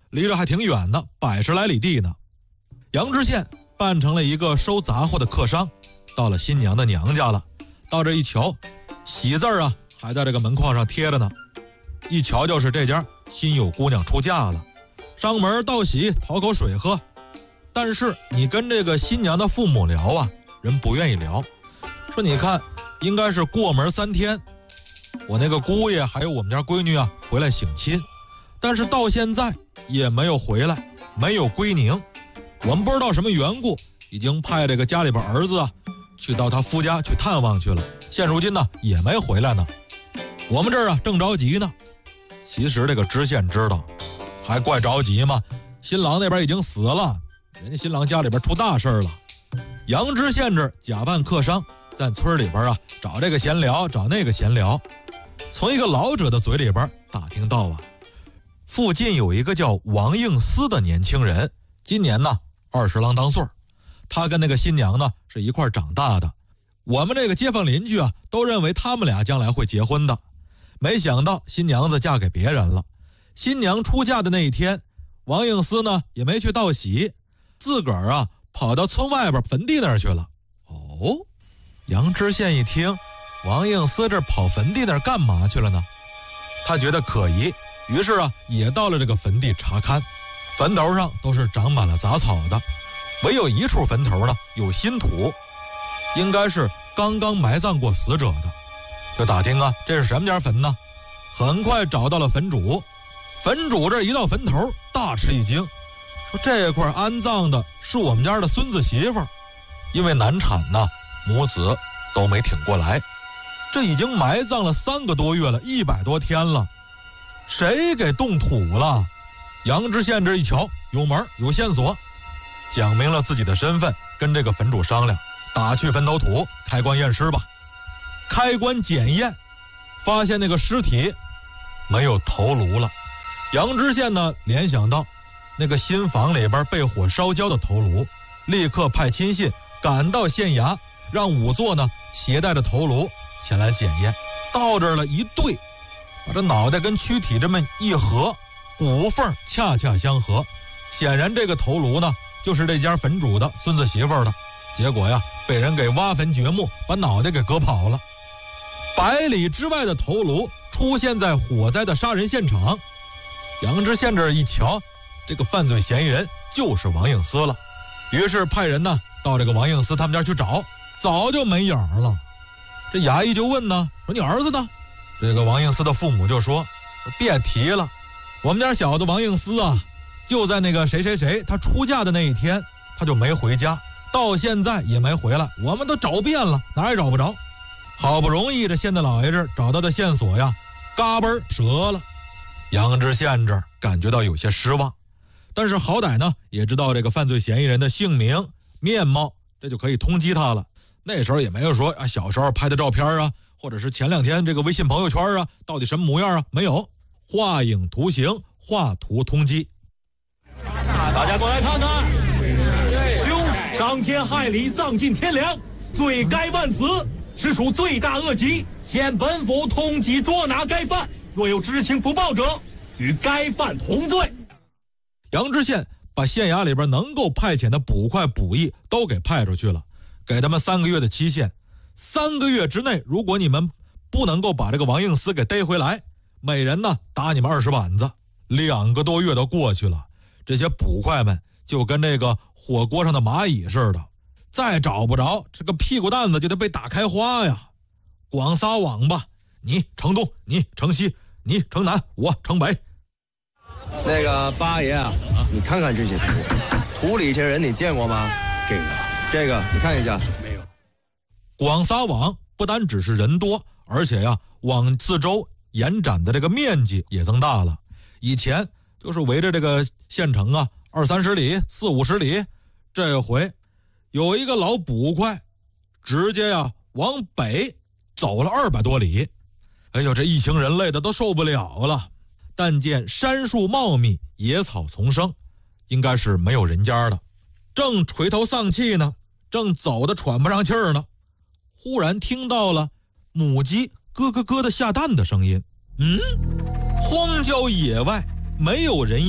离着还挺远呢，100来里地呢。杨知县扮成了一个收杂货的客商，到了新娘的娘家了。到这一瞧，喜字啊还在这个门框上贴着呢，一瞧就是这家新有姑娘出嫁了，上门道喜，讨口水喝。但是你跟这个新娘的父母聊啊，人不愿意聊，说你看应该是过门3天，我那个姑爷还有我们家闺女啊回来省亲，但是到现在也没有回来，没有归宁。我们不知道什么缘故，已经派这个家里边儿子啊去到他夫家去探望去了，现如今呢也没回来呢。我们这儿啊正着急呢。其实这个知县知道，还怪着急吗？新郎那边已经死了，人家新郎家里边出大事了。杨知县这假扮客商，在村里边啊找这个闲聊，找那个闲聊。从一个老者的嘴里边打听到啊，附近有一个叫王应思的年轻人，今年呢20郎当岁，他跟那个新娘呢是一块长大的。我们这个街坊邻居啊都认为他们俩将来会结婚的，没想到新娘子嫁给别人了。新娘出嫁的那一天，王应思呢也没去道喜，自个儿啊跑到村外边坟地那儿去了。哦，杨知县一听王应思这跑坟地那儿干嘛去了呢？他觉得可疑，于是啊也到了这个坟地查看。坟头上都是长满了杂草的，唯有一处坟头呢有新土，应该是刚刚埋葬过死者的。就打听啊这是什么家坟呢？很快找到了坟主。坟主这一到坟头大吃一惊，说这块安葬的是我们家的孙子媳妇，因为难产呢，母子都没挺过来，这已经埋葬了3个多月了，100多天了，谁给动土了？杨知县这一瞧有门有线索，讲明了自己的身份，跟这个坟主商量，打去坟头土，开棺验尸吧。开棺检验，发现那个尸体没有头颅了。杨知县呢联想到那个新房里边被火烧焦的头颅，立刻派亲信赶到县衙，让仵作呢携带着头颅前来检验。到这儿了一对，把这脑袋跟躯体这么一合，骨缝恰恰相合，显然这个头颅呢就是这家坟主的孙子媳妇的。结果呀被人给挖坟掘墓，把脑袋给割跑了。100里之外的头颅出现在火灾的杀人现场。杨知县这一瞧，这个犯罪嫌疑人就是王应思了，于是派人呢到这个王应思他们家去找，早就没影儿了。这衙役就问呢，说你儿子呢？这个王应思的父母就说别提了，我们家小子王应思啊，就在那个谁谁谁他出嫁的那一天他就没回家，到现在也没回来，我们都找遍了，哪也找不着。好不容易这县太老爷这找到的线索呀，嘎嘣折了。杨知县这感觉到有些失望，但是好歹呢也知道这个犯罪嫌疑人的姓名面貌，这就可以通缉他了。那时候也没有说啊小时候拍的照片啊，或者是前2天这个微信朋友圈啊到底什么模样啊，没有，画影图形，画图通缉。 大家过来看看，凶伤天害理，丧尽天良，罪该万死，实属罪大恶极，现本府通缉捉拿该犯，若有知情不报者，与该犯同罪。 杨知县把县衙里边能够派遣的捕快捕役都给派出去了，给他们3个月的期限。3个月之内，如果你们不能够把这个王应思给逮回来，每人呢打你们20板子。2个多月都过去了，这些捕快们就跟这个火锅上的蚂蚁似的，再找不着，这个屁股蛋子就得被打开花呀。广撒网吧，你城东，你城西，你城南，我城北。 那个八爷啊，你看看这些图，图里这人你见过吗？这个你看一下。没有。 广撒网不单只是人多，而且呀往四周延展的这个面积也增大了。以前就是围着这个县城啊20-30里40-50里，这回有一个老捕快直接呀往北走了200多里。哎呦，这一行人累的都受不了了。但见山树茂密，野草丛生，应该是没有人家的。正垂头丧气呢，正走得喘不上气儿呢，忽然听到了母鸡咯咯咯的下蛋的声音。荒郊野外没有人